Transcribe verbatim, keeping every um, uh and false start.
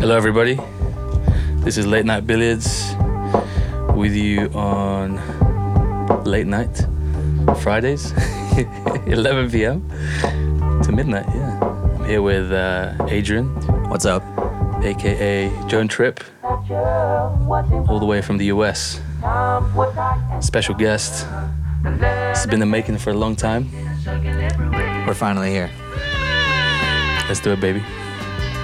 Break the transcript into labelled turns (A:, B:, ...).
A: Hello, everybody. This is Late Night Billiards with you on late night Fridays, eleven p.m. to midnight. Yeah, I'm here with uh, Adrian.
B: What's up?
A: A K A Joan Tripp, all the way from the U S. Special guest. It's been in the making for a long time.
B: We're finally here.
A: Let's do it, baby.